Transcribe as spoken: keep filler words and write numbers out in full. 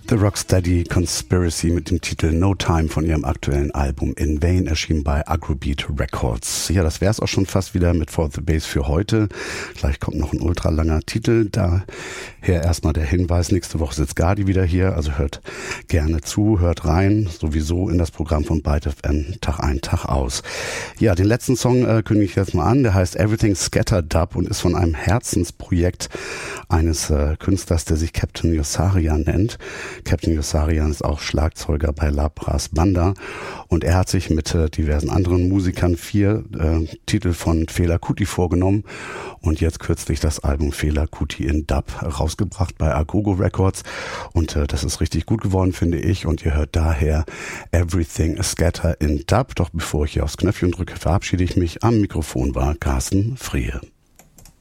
The Rocksteady Conspiracy mit dem Titel No Time von ihrem aktuellen Album In Vain, erschienen bei Agrobeat Records. Ja, das wäre es auch schon fast wieder mit For the Bass für heute. Gleich kommt noch ein ultralanger Titel. Daher erstmal der Hinweis, nächste Woche sitzt Gadi wieder hier, also hört gerne zu, hört rein, sowieso in das Programm von Byte F M Tag ein, Tag aus. Ja, den letzten Song äh, kündige ich jetzt mal an, der heißt Everything Scattered und ist von einem Herzensprojekt eines äh, Künstlers, der sich Captain Yossarian nennt. Captain Yossarian ist auch Schlagzeuger bei Labras Banda und er hat sich mit äh, diversen anderen Musikern vier äh, Titel von Fela Kuti vorgenommen und jetzt kürzlich das Album Fela Kuti in Dub rausgebracht bei Agogo Records und äh, das ist richtig gut geworden, finde ich, und ihr hört daher Everything Scatter in Dub. Doch bevor ich hier aufs Knöpfchen drücke, verabschiede ich mich. Am Mikrofon war Carsten Friehe.